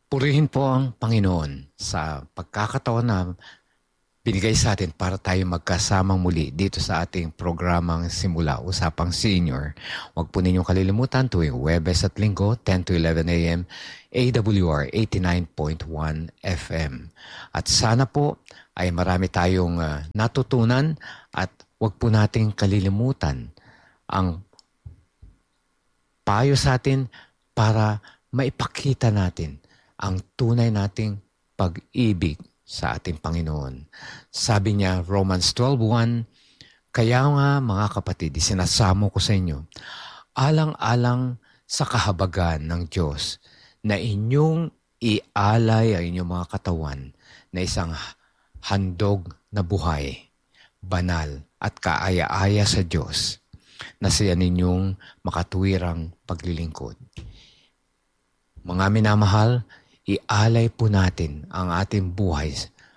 Purihin po ang Panginoon sa pagkakataon na binigay sa atin para tayo magkasamang muli dito sa ating programang Simula Usapang Senior. Huwag po ninyong kalilimutan tuwing Huwebes at Linggo, 10 to 11 a.m., AWR 89.1 FM. At sana po ay marami tayong natutunan at huwag po nating kalilimutan ang payo sa atin para maipakita natin ang tunay nating pag-ibig sa ating Panginoon. Sabi niya, Romans 12:1, kaya nga mga kapatid, isinasamo ko sa inyo, alang-alang sa kahabagan ng Diyos na inyong ialay ang inyong mga katawan na isang handog na buhay, banal at kaaya-aya sa Diyos na siya ninyong makatuwirang paglilingkod. Mga minamahal, ialay po natin ang ating buhay,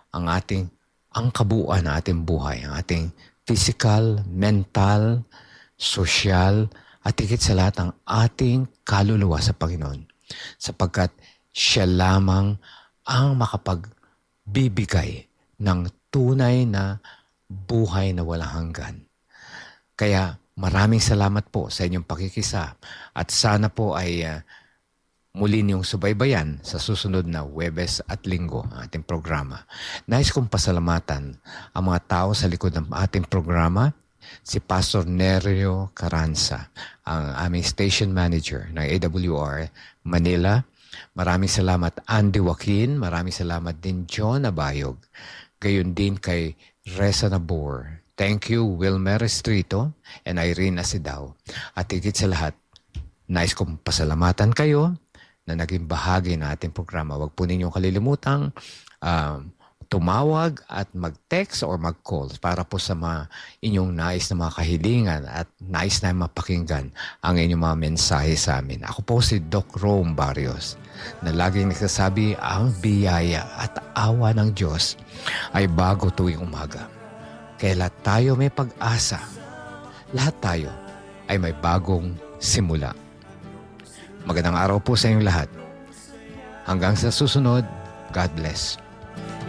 ang kabuuan ng ating buhay, ang ating physical, mental, social, at higit sa lahat ang ating kaluluwa sa Panginoon. Sapagkat siya lamang ang makapagbibigay ng tunay na buhay na walang hanggan. Kaya maraming salamat po sa inyong pakikisa at sana po ay muli niyong subaybayan sa susunod na Huwebes at Linggo ang ating programa. Nais kong pasalamatan ang mga tao sa likod ng ating programa, si Pastor Nerio Caranza, ang aming station manager ng AWR Manila. Maraming salamat Andy Joaquin, maraming salamat din John Abayog, gayon din kay Reza Nabor. Thank you Wilmer Estrito and Irene Asidao. At higit sa lahat, nais kong pasalamatan kayo na naging bahagi ng ating programa. Huwag po ninyong kalilimutang tumawag at mag-text or mag-call para po sa inyong nais na mga kahilingan at nais na mapakinggan ang inyong mga mensahe sa amin. Ako po si Doc Rome Barrios na laging nagsasabi ang biyaya at awa ng Diyos ay bago tuwing umaga. Kaya lahat tayo may pag-asa. Lahat tayo ay may bagong simula. Magandang araw po sa inyong lahat. Hanggang sa susunod, God bless.